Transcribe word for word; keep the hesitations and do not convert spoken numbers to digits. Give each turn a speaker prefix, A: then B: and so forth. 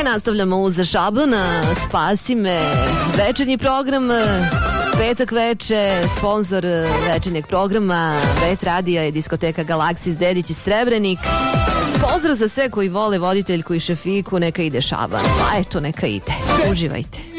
A: Mi nastavljamo uz Šaban, Spasi me, večernji program, petak veče, sponsor večernjeg programa Bet Radija je diskoteka Galaksis Dedić i Srebrenik. Pozdrav za sve koji vole voditeljku i šefiku, neka ide Šaban, pa eto neka ide, uživajte.